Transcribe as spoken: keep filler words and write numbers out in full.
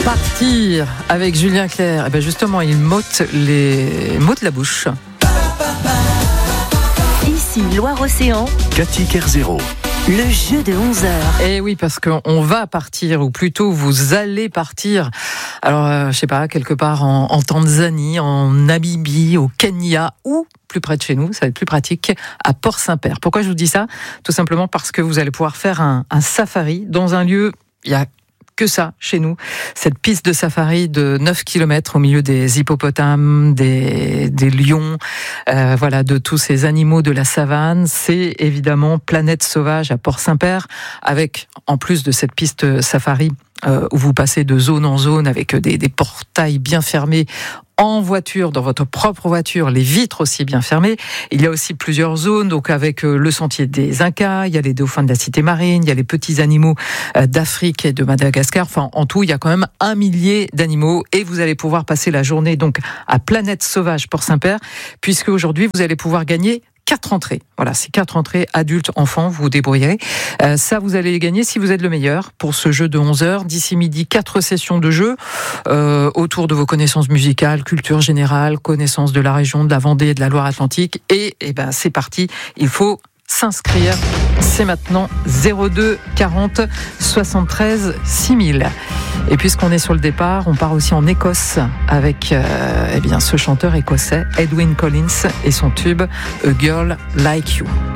Partir avec Julien Clerc, eh ben justement, il m'ôte les mots de la bouche. Ici Loire-Océan, Cathy Kerzero. le jeu de onze heures. Eh oui, parce qu'on va partir, ou plutôt vous allez partir. Alors, euh, je sais pas, quelque part en, en Tanzanie, en Namibie, au Kenya, ou plus près de chez nous, ça va être plus pratique, à Port-Saint-Père. Pourquoi je vous dis ça ? Tout simplement parce que vous allez pouvoir faire un, un safari dans un lieu, il y a que ça chez nous, cette piste de safari de neuf kilomètres au milieu des hippopotames, des, des lions, euh, voilà, de tous ces animaux de la savane. C'est évidemment Planète Sauvage à Port-Saint-Père, avec, en plus de cette piste safari, euh, où vous passez de zone en zone avec des, des portails bien fermés, en voiture, dans votre propre voiture, les vitres aussi bien fermées. Il y a aussi plusieurs zones, donc avec le sentier des Incas, il y a les dauphins de la cité marine, il y a les petits animaux d'Afrique et de Madagascar. Enfin, en tout, il y a quand même un millier d'animaux et vous allez pouvoir passer la journée donc à Planète Sauvage Port-Saint-Père, puisque aujourd'hui, vous allez pouvoir gagner quatre entrées. Voilà, c'est quatre entrées, adultes, enfants, vous vous débrouillerez. Euh, ça, vous allez les gagner si vous êtes le meilleur pour ce jeu de onze heures. D'ici midi, quatre sessions de jeu euh, autour de vos connaissances musicales, culture générale, connaissances de la région, de la Vendée et de la Loire-Atlantique. Et, et ben, c'est parti, il faut s'inscrire. C'est maintenant zéro deux quarante soixante-treize six mille. Et puisqu'on est sur le départ, on part aussi en Écosse avec euh, eh bien, ce chanteur écossais, Edwyn Collins, et son tube A Girl Like You.